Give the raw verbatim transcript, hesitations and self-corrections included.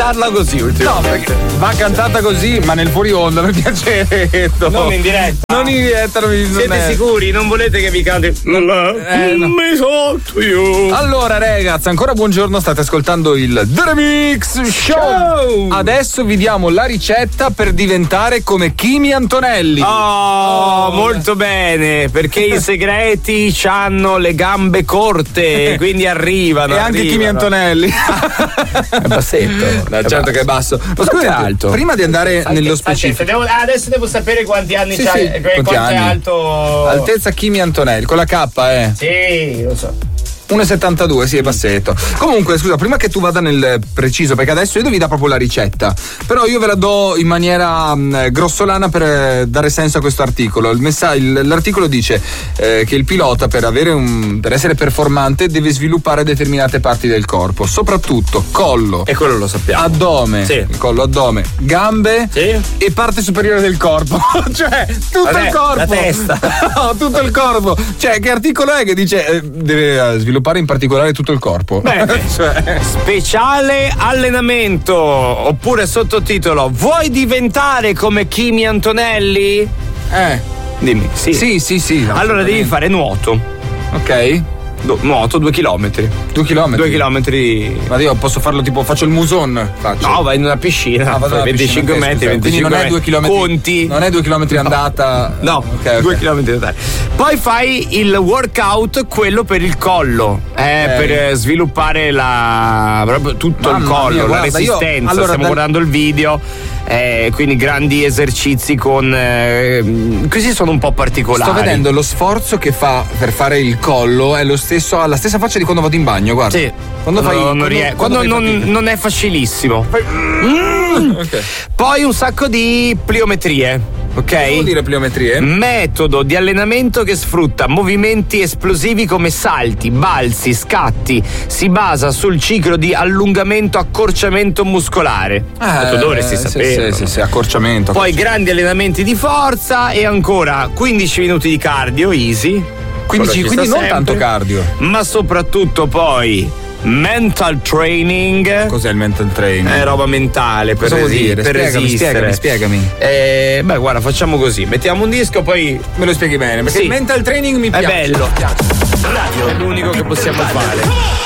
cantarla così ultimamente. No, va cantata così, ma nel fuori onda, mi piace. Non in diretta. Non in diretta, non mi Siete non è... sicuri? Non volete che vi canti? Eh, no. Allora, ragazzi, ancora buongiorno, state ascoltando il The Remix Show. Show. Adesso vi diamo la ricetta per diventare come Kimi Antonelli. Oh, oh, molto bene, perché i segreti hanno le gambe corte, quindi arrivano. E anche arrivano. Kimi Antonelli. È bassetto. No, certo che è basso. Ma scusa, è alto. Prima di andare Sai nello che, specifico. Devo, ah, adesso devo sapere quanti anni sì, c'hai. sì, Quanti quanti è anni? alto. Altezza Kimi Antonelli, con la K, eh. Sì, lo so. uno virgola settantadue, sì, è bassetto. Comunque, scusa, prima che tu vada nel preciso, perché adesso io devi dare proprio la ricetta, però io ve la do in maniera mh, grossolana per eh, dare senso a questo articolo. Il messa- il, l'articolo dice eh, che il pilota, per avere un per essere performante, deve sviluppare determinate parti del corpo, soprattutto collo. E quello lo sappiamo. Addome, sì. collo, addome, gambe, sì. E parte superiore del corpo. Cioè, tutto Vabbè, il corpo. la testa. No, tutto il corpo. Cioè, che articolo è che dice eh, deve eh, sviluppare in particolare tutto il corpo? Bene. Cioè. Speciale allenamento, oppure sottotitolo: vuoi diventare come Kimi Antonelli? Eh. Dimmi. Sì, sì, sì, sì. Allora devi fare nuoto. Ok. Do, nuoto due chilometri. Due chilometri? Due chilometri. Ma io posso farlo tipo, faccio il muson? Faccio. No, vai in una piscina. Ah, vado venticinque piscina, metri, okay, venticinque non è due chilometri. Conti. Non è due chilometri andata. No, okay, due okay. chilometri andata. Poi fai il workout, quello per il collo. Eh, okay. Per sviluppare la proprio tutto Mamma il collo, mia, guarda, la resistenza. Io, allora, Stiamo dal... guardando il video. Eh, quindi grandi esercizi con eh, questi sono un po' particolari. Sto vedendo lo sforzo che fa per fare il collo, è lo stesso, ha la stessa faccia di quando vado in bagno, guarda. Sì. Quando, no, fai non quando, ries- quando, quando non, non è facilissimo. Mm. Okay. Poi un sacco di pliometrie. Ok? Che vuol dire pliometrie? Metodo di allenamento che sfrutta movimenti esplosivi come salti, balzi, scatti. Si basa sul ciclo di allungamento, accorciamento muscolare. Eh, tu dovresti sapere. Sì, sì, sì, accorciamento. Poi accorciamento. grandi allenamenti di forza e ancora quindici minuti di cardio easy. quindici, quindi non sempre, tanto cardio. Ma soprattutto poi mental training. Cos'è il mental training? È roba mentale per, Cosa vuol dire? per spiegami, resistere. Spiegami, spiegami. Eh, beh, guarda, facciamo così: mettiamo un disco, poi me lo spieghi bene. Perché sì. il mental training mi piace. È bello. Mi piace. Radio è l'unico che possiamo fare.